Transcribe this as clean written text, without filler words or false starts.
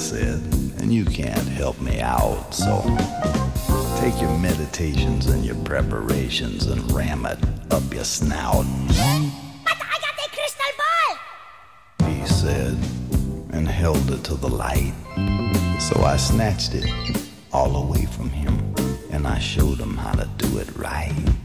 said, and you can't help me out, so take your meditations and your preparations and ram it up your snout. But I got a crystal ball! He said, and held it to the light. So I snatched it all away from him, and I showed him how to do it right.